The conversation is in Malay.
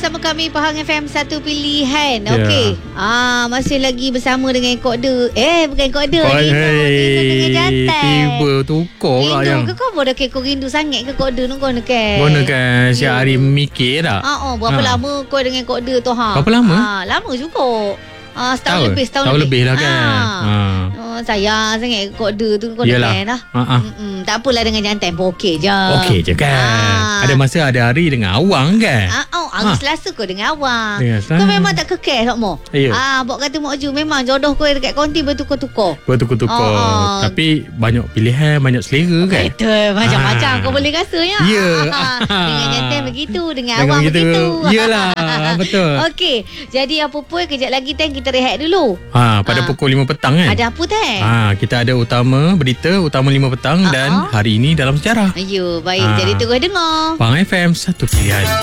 bersama kami Pahang FM Satu Pilihan. Okey. Masih lagi bersama dengan encoder. Bukan encoder. Rindu dengan jantan. Tiba tukar lah yang. Rindu ke kau dah kau rindu sangat ke encoder nu kau nak kan? Kau nak kan siap hari mikir tak? Berapa lama kau dengan encoder tu Berapa lama? Lama juga. Setahun lebih lah kan. Sayang sangat encoder tu kau nak kan dah. Tak apalah dengan jantan pun okey je. Okey je kan. Ada masa ada hari dengan awang kan. Hari Selasa kau dengan awang. Dengan Kau memang tak kekeh tak mo? Ya. Bok kata Mak Ju memang jodoh kau dekat konti bertukar-tukar. Tapi banyak pilihan, banyak selera kan. Betul, macam-macam kau boleh rasanya. Ya. Dengan jantan begitu, dengan awang begitu. Yalah, betul. Okey, jadi apa pun kejap lagi kita rehat dulu. Pada pukul 5 petang kan. Ada apa kita ada berita utama 5 petang dan hari ini dalam sejarah. Baik. Jadi terus dengar Pahang FM Satu Pilihan.